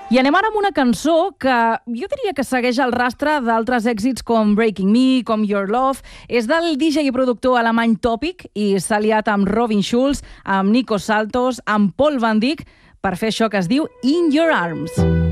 I anem ara amb una cançó que jo diria que segueix el rastre d'altres èxits com Breaking Me, com Your Love. És del DJ i productor alemany Topic i s'ha aliat amb Robin Schulz, amb Nico Saltos, amb Paul van Dyk per fer això que es diu In Your Arms.